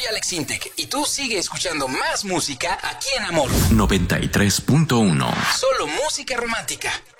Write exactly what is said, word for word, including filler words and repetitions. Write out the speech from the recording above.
Alex Intec y tú sigue escuchando más música aquí en Amor noventa y tres punto uno. Solo música romántica.